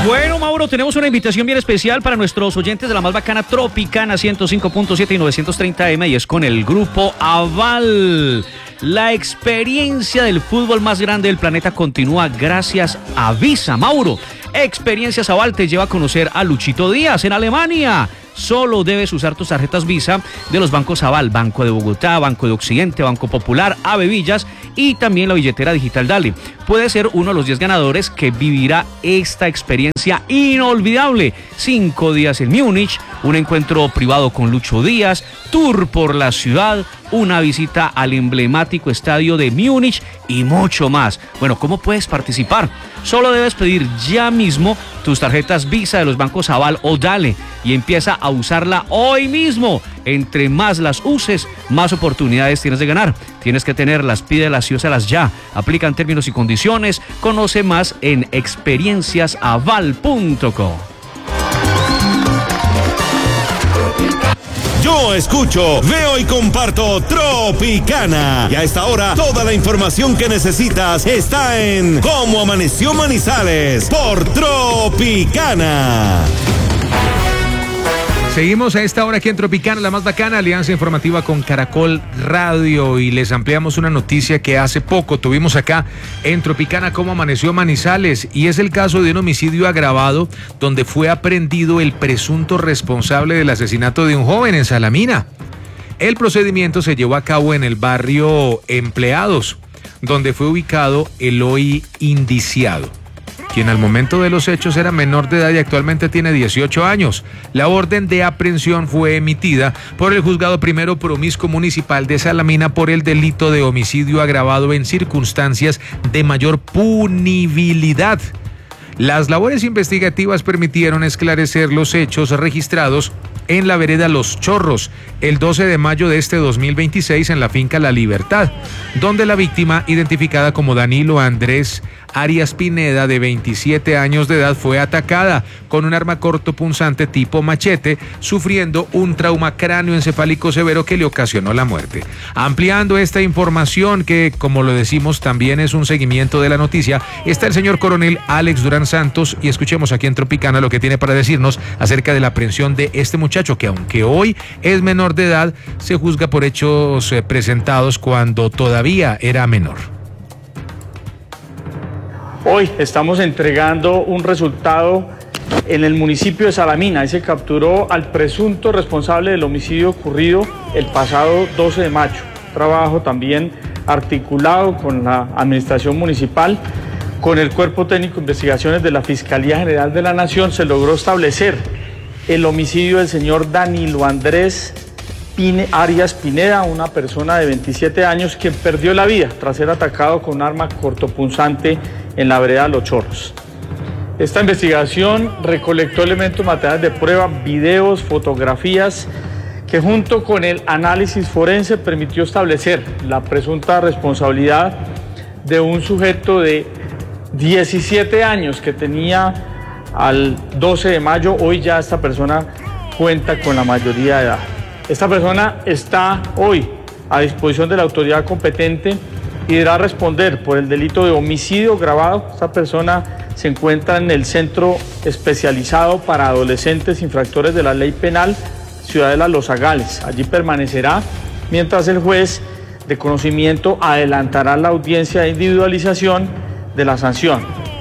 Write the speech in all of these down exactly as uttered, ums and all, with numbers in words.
Bueno, Mauro, tenemos una invitación bien especial para nuestros oyentes de la más bacana Tropicana ciento cinco punto siete y novecientos treinta eme, y es con el grupo Aval. La experiencia del fútbol más grande del planeta continúa gracias a Visa. Mauro, Experiencias Aval te lleva a conocer a Luchito Díaz en Alemania. Solo debes usar tus tarjetas Visa de los bancos Aval, Banco de Bogotá, Banco de Occidente, Banco Popular, Ave Villas y también la billetera digital Dale. Puedes ser uno de los diez ganadores que vivirá esta experiencia inolvidable. Cinco días en Múnich, un encuentro privado con Lucho Díaz, tour por la ciudad, una visita al emblemático estadio de Múnich y mucho más. Bueno, ¿cómo puedes participar? Solo debes pedir ya mismo tus tarjetas Visa de los bancos Aval o Dale y empieza a usarla hoy mismo. Entre más las uses, más oportunidades tienes de ganar. Tienes que tenerlas, pídelas y úsalas ya. Aplican términos y condiciones. Conoce más en experiencias aval punto com. Yo escucho, veo y comparto Tropicana. Y a esta hora, toda la información que necesitas está en Cómo Amaneció Manizales por Tropicana. Seguimos a esta hora aquí en Tropicana, la más bacana, alianza informativa con Caracol Radio, y les ampliamos una noticia que hace poco tuvimos acá en Tropicana, Cómo Amaneció Manizales, y es el caso de un homicidio agravado donde fue aprehendido el presunto responsable del asesinato de un joven en Salamina. El procedimiento se llevó a cabo en el barrio Empleados, donde fue ubicado el hoy indiciado, quien al momento de los hechos era menor de edad y actualmente tiene dieciocho años. La orden de aprehensión fue emitida por el Juzgado Primero Promiscuo Municipal de Salamina por el delito de homicidio agravado en circunstancias de mayor punibilidad. Las labores investigativas permitieron esclarecer los hechos registrados en la vereda Los Chorros el doce de mayo de este dos mil veintiséis en la finca La Libertad, donde la víctima, identificada como Danilo Andrés Arias Pineda, de veintisiete años de edad, fue atacada con un arma cortopunzante tipo machete, sufriendo un trauma cráneoencefálico severo que le ocasionó la muerte. Ampliando esta información, que como lo decimos también es un seguimiento de la noticia, está el señor coronel Alex Durán Santos, y escuchemos aquí en Tropicana lo que tiene para decirnos acerca de la aprehensión de este muchacho, que aunque hoy es menor de edad, se juzga por hechos eh, presentados cuando todavía era menor. Hoy estamos entregando un resultado en el municipio de Salamina. Ahí se capturó al presunto responsable del homicidio ocurrido el pasado doce de mayo. Trabajo también articulado con la administración municipal, con el Cuerpo Técnico de Investigaciones de la Fiscalía General de la Nación, se logró establecer el homicidio del señor Danilo Andrés Pine, Arias Pineda, una persona de veintisiete años, quien perdió la vida tras ser atacado con un arma cortopunzante en la vereda Los Chorros. Esta investigación recolectó elementos materiales de prueba, videos, fotografías, que junto con el análisis forense permitió establecer la presunta responsabilidad de un sujeto de diecisiete años que tenía al doce de mayo. Hoy ya esta persona cuenta con la mayoría de edad. Esta persona está hoy a disposición de la autoridad competente y deberá responder por el delito de homicidio agravado. Esta persona se encuentra en el Centro Especializado para Adolescentes Infractores de la Ley Penal, Ciudadela Los Zagales. Allí permanecerá mientras el juez de conocimiento adelantará la audiencia de individualización de la sanción.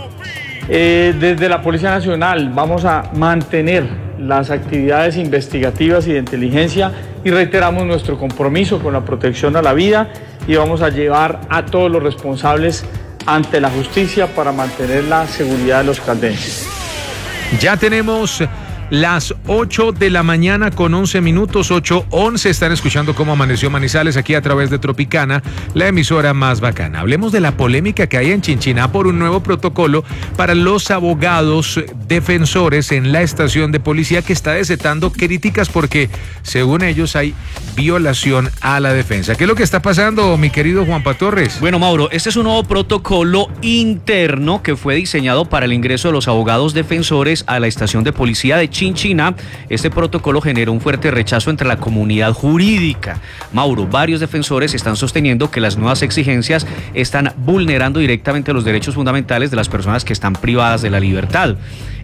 Eh, desde la Policía Nacional vamos a mantener las actividades investigativas y de inteligencia y reiteramos nuestro compromiso con la protección a la vida, y vamos a llevar a todos los responsables ante la justicia para mantener la seguridad de los caldenses. Ya tenemos las ocho de la mañana con once minutos, ocho once. Están escuchando Cómo Amaneció Manizales aquí a través de Tropicana, la emisora más bacana. Hablemos de la polémica que hay en Chinchiná por un nuevo protocolo para los abogados defensores en la estación de policía, que está desatando críticas porque, según ellos, hay violación a la defensa. ¿Qué es lo que está pasando, mi querido Juanpa Torres? Bueno, Mauro, este es un nuevo protocolo interno que fue diseñado para el ingreso de los abogados defensores a la estación de policía de Chinchiná. Este protocolo generó un fuerte rechazo entre la comunidad jurídica. Mauro, varios defensores están sosteniendo que las nuevas exigencias están vulnerando directamente los derechos fundamentales de las personas que están privadas de la libertad.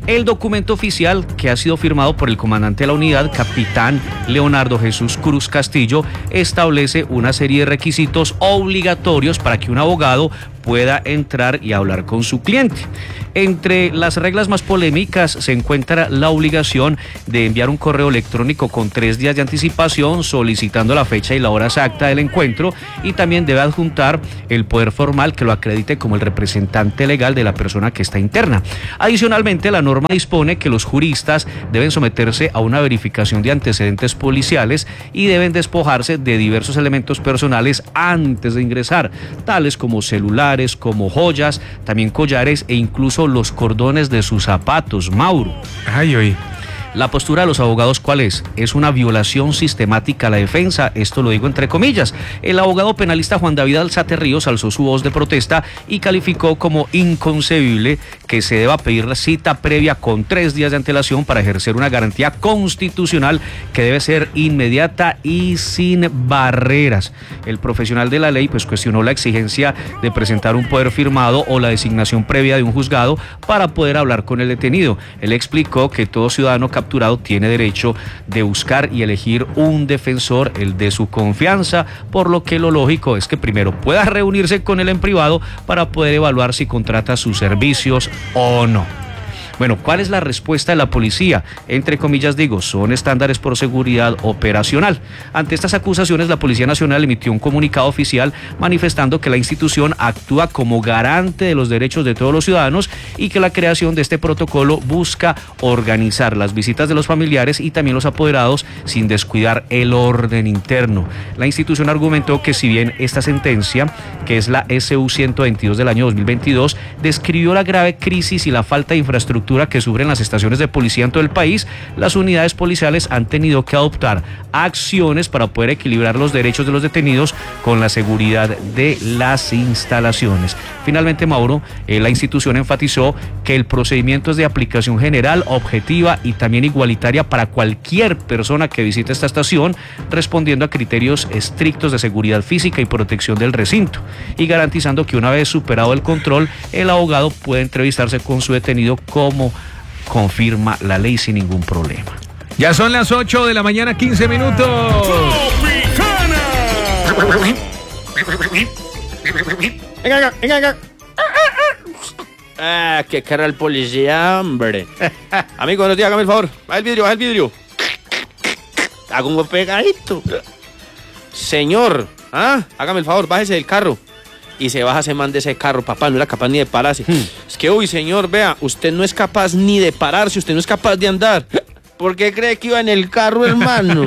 El documento oficial, que ha sido firmado por el comandante de la unidad, capitán Leonardo Jesús Cruz Castillo, establece una serie de requisitos obligatorios para que un abogado pueda entrar y hablar con su cliente. Entre las reglas más polémicas se encuentra la obligación de enviar un correo electrónico con tres días de anticipación solicitando la fecha y la hora exacta del encuentro, y también debe adjuntar el poder formal que lo acredite como el representante legal de la persona que está interna. Adicionalmente, la norma dispone que los juristas deben someterse a una verificación de antecedentes policiales y deben despojarse de diversos elementos personales antes de ingresar, tales como celulares, como joyas, también collares e incluso los cordones de sus zapatos, Mauro. Ay, oí. La postura de los abogados, ¿cuál es? Es una violación sistemática a la defensa, esto lo digo entre comillas. El abogado penalista Juan David Alzate Ríos alzó su voz de protesta y calificó como inconcebible que se deba pedir la cita previa con tres días de antelación para ejercer una garantía constitucional que debe ser inmediata y sin barreras. El profesional de la ley pues cuestionó la exigencia de presentar un poder firmado o la designación previa de un juzgado para poder hablar con el detenido. Él explicó que todo ciudadano capturado tiene derecho de buscar y elegir un defensor, el de su confianza, por lo que lo lógico es que primero pueda reunirse con él en privado para poder evaluar si contrata sus servicios o no. Bueno, ¿cuál es la respuesta de la policía? Entre comillas digo, son estándares por seguridad operacional. Ante estas acusaciones, la Policía Nacional emitió un comunicado oficial manifestando que la institución actúa como garante de los derechos de todos los ciudadanos y que la creación de este protocolo busca organizar las visitas de los familiares y también los apoderados sin descuidar el orden interno. La institución argumentó que si bien esta sentencia, que es la S U ciento veintidós del año dos mil veintidós, describió la grave crisis y la falta de infraestructura que sufren las estaciones de policía en todo el país, las unidades policiales han tenido que adoptar acciones para poder equilibrar los derechos de los detenidos con la seguridad de las instalaciones. Finalmente, Mauro, eh, la institución enfatizó que el procedimiento es de aplicación general, objetiva y también igualitaria para cualquier persona que visite esta estación, respondiendo a criterios estrictos de seguridad física y protección del recinto, y garantizando que una vez superado el control, el abogado puede entrevistarse con su detenido como confirma la ley sin ningún problema. Ya son las ocho de la mañana, quince minutos. Venga, venga, venga, venga. Ah, qué cara el policía, hombre. Amigo, buenos días, hágame el favor. Baja el vidrio, baja el vidrio. Está como pegadito. Señor, ¿ah? Hágame el favor, bájese del carro. Y se baja, se manda ese carro, papá, no era capaz ni de pararse. Hmm. Es que, uy, señor, vea, usted no es capaz ni de pararse, usted no es capaz de andar. ¿Por qué cree que iba en el carro, hermano?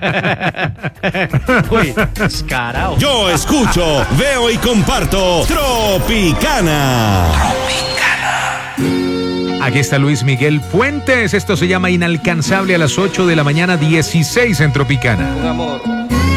Uy, descarado. Yo escucho, veo y comparto Tropicana. Tropicana. Aquí está Luis Miguel Puentes. Esto se llama Inalcanzable a las ocho de la mañana, dieciséis en Tropicana. Un amor.